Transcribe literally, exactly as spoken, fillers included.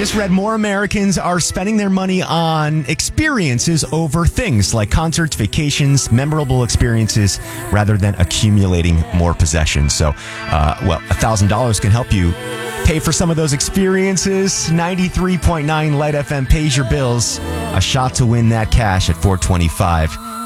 just read more Americans are spending their money on experiences over things like concerts, vacations, memorable experiences, rather than accumulating more possessions. So, uh, well, one thousand dollars can help you pay for some of those experiences. ninety-three point nine Light F M pays your bills. A shot to win that cash at four twenty-five.